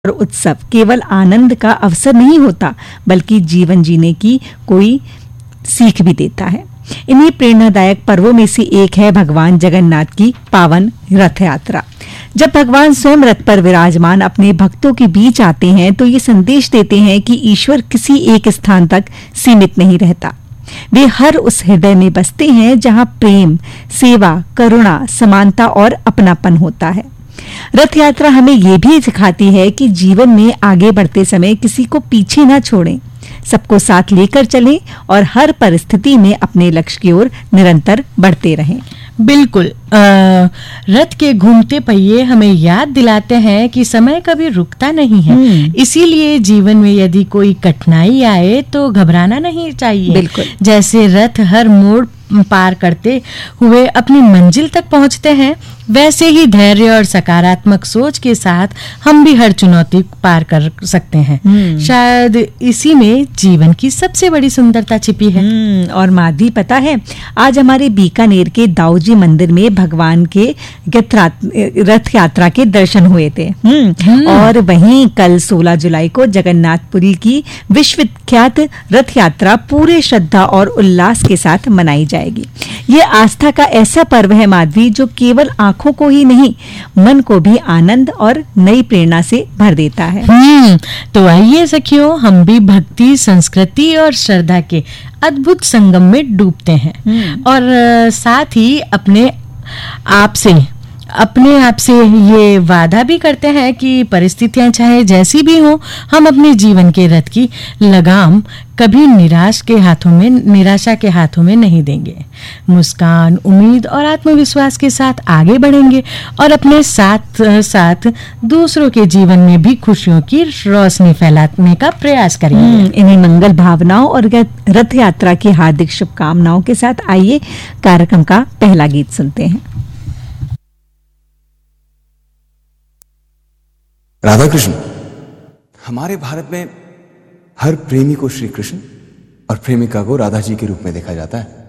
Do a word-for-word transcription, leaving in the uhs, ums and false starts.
और उत्सव केवल आनंद का अवसर नहीं होता, बल्कि जीवन जीने की कोई सीख भी देता है। इन्हीं प्रेरणादायक पर्वों में से एक है भगवान जगन्नाथ की पावन रथ यात्रा। जब भगवान स्वयं रथ पर विराजमान अपने भक्तों के बीच आते हैं तो ये संदेश देते हैं कि ईश्वर किसी एक स्थान तक सीमित नहीं रहता। वे हर उस हृदय में बसते हैं जहां प्रेम, सेवा, करुणा, समानता और अपनापन होता है। रथ यात्रा हमें यह भी सिखाती है कि जीवन में आगे बढ़ते समय किसी को पीछे ना छोड़ें, सबको साथ लेकर चलें और हर परिस्थिति में अपने लक्ष्य की ओर निरंतर बढ़ते रहें। बिल्कुल। आ, रथ के घूमते पहिए हमें याद दिलाते हैं कि समय कभी रुकता नहीं है। इसीलिए जीवन में यदि कोई कठिनाई आए तो घबराना नहीं चाहिए। बिल्कुल। जैसे रथ हर मोड़ पार करते हुए अपनी मंजिल तक पहुंचते हैं, वैसे ही धैर्य और सकारात्मक सोच के साथ हम भी हर चुनौती पार कर सकते हैं। शायद इसी में जीवन की सबसे बड़ी सुंदरता छिपी है। और माधवी, पता है आज हमारे बीकानेर के दाऊजी मंदिर में भगवान के रथ यात्रा के दर्शन हुए थे। और वहीं कल सोलह जुलाई को जगन्नाथपुरी की विश्वविख्यात रथ यात्रा पूरे श्रद्धा और उल्लास के साथ मनाई जाएगी। ये आस्था का ऐसा पर्व है माधवी, जो केवल आंखों को ही नहीं, मन को भी आनंद और नई प्रेरणा से भर देता है। हम्म तो आइए सखियों, हम भी भक्ति, संस्कृति और श्रद्धा के अद्भुत संगम में डूबते हैं और साथ ही अपने आप से अपने आप से ये वादा भी करते हैं कि परिस्थितियां चाहे जैसी भी हो, हम अपने जीवन के रथ की लगाम कभी निराश के हाथों में निराशा के हाथों में नहीं देंगे। मुस्कान, उम्मीद और आत्मविश्वास के साथ आगे बढ़ेंगे और अपने साथ साथ दूसरों के जीवन में भी खुशियों की रोशनी फैलाने का प्रयास करेंगे। इन्हीं मंगल भावनाओं और रथ यात्रा की हार्दिक शुभकामनाओं के साथ आइए कार्यक्रम का पहला गीत सुनते हैं। राधा कृष्ण। हमारे भारत में हर प्रेमी को श्री कृष्ण और प्रेमिका को राधा जी के रूप में देखा जाता है।